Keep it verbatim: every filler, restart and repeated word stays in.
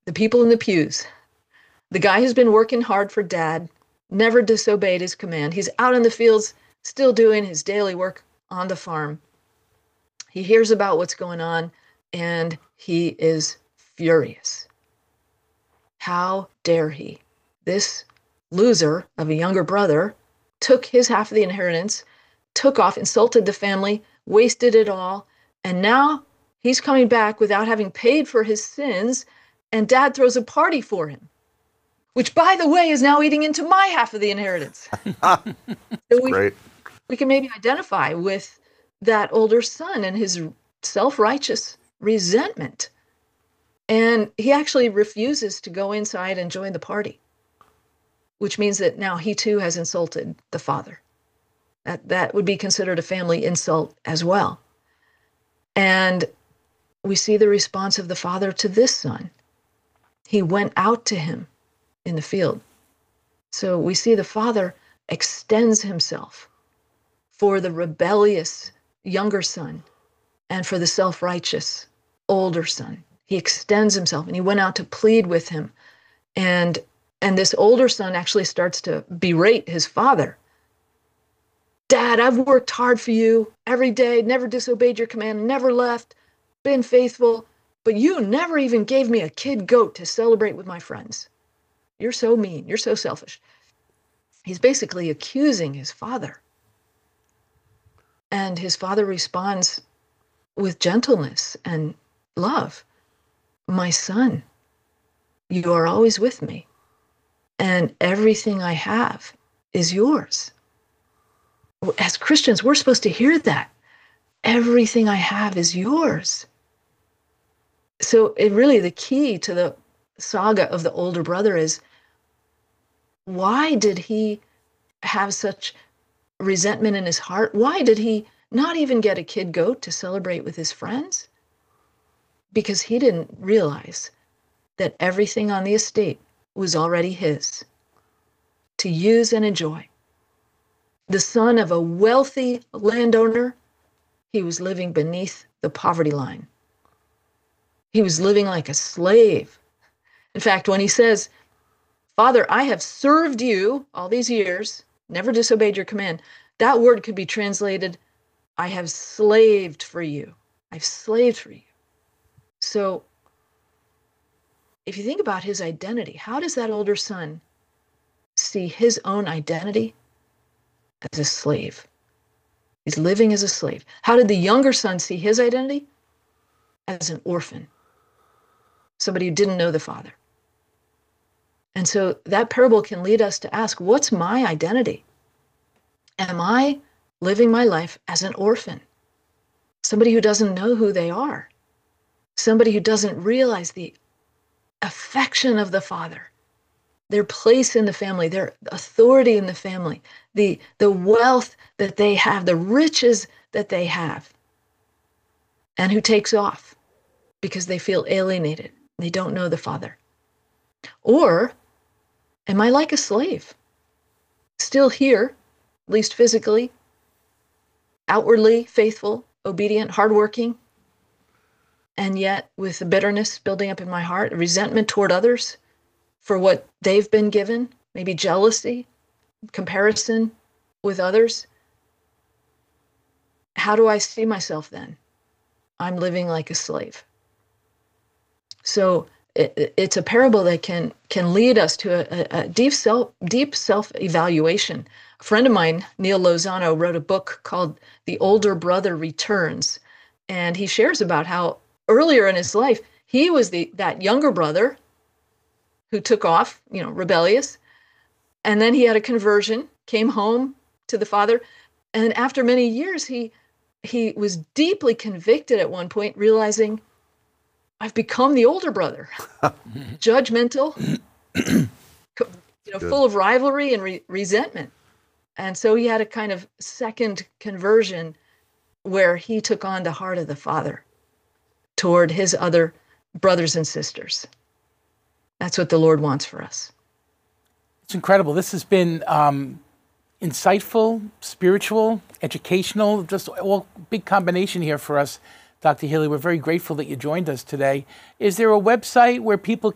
the people in the pews. The guy who's been working hard for dad, never disobeyed his command. He's out in the fields, still doing his daily work on the farm. He hears about what's going on, and he is furious. How dare he? This loser of a younger brother took his half of the inheritance, took off, insulted the family, wasted it all, and now he's coming back without having paid for his sins, and dad throws a party for him, which, by the way, is now eating into my half of the inheritance. So we, Great. we can maybe identify with that older son and his self-righteous resentment. And he actually refuses to go inside and join the party, which means that now he too has insulted the father. That, that would be considered a family insult as well. And we see the response of the father to this son. He went out to him in the field. So we see the father extends himself for the rebellious younger son and for the self-righteous older son. He extends himself, and he went out to plead with him. And, and this older son actually starts to berate his father. Dad, I've worked hard for you every day, never disobeyed your command, never left, been faithful, but you never even gave me a kid goat to celebrate with my friends. You're so mean. You're so selfish. He's basically accusing his father. And his father responds with gentleness and love. My son, you are always with me, and everything I have is yours. As Christians, we're supposed to hear that. Everything I have is yours. So it really, the key to the saga of the older brother is, why did he have such resentment in his heart? Why did he not even get a kid goat to celebrate with his friends? Because he didn't realize that everything on the estate was already his to use and enjoy. The son of a wealthy landowner, he was living beneath the poverty line. He was living like a slave. In fact, when he says, Father, I have served you all these years, never disobeyed your command, that word could be translated, I have slaved for you. I've slaved for you. So if you think about his identity, how does that older son see his own identity? As a slave. He's living as a slave. How did the younger son see his identity? As an orphan. Somebody who didn't know the father. And so that parable can lead us to ask, what's my identity? Am I living my life as an orphan? Somebody who doesn't know who they are. Somebody who doesn't realize the affection of the father, their place in the family, their authority in the family, the, the wealth that they have, the riches that they have, and who takes off because they feel alienated. They don't know the father. Or am I like a slave? Still here, at least physically, outwardly faithful, obedient, hardworking, and yet with the bitterness building up in my heart, resentment toward others for what they've been given, maybe jealousy, comparison with others. How do I see myself then? I'm living like a slave. So it, it's a parable that can can lead us to a, a deep self deep self-evaluation. A friend of mine, Neil Lozano, wrote a book called The Older Brother Returns, and he shares about how earlier in his life he was the that younger brother who took off, you know, rebellious, and then he had a conversion, came home to the father, and after many years he he was deeply convicted at one point, realizing I've become the older brother, judgmental, you know, Good. full of rivalry and re- resentment. And so he had a kind of second conversion where he took on the heart of the father toward his other brothers and sisters. That's what the Lord wants for us. It's incredible. This has been um, insightful, spiritual, educational, just all big combination here for us, Doctor Healy. We're very grateful that you joined us today. Is there a website where people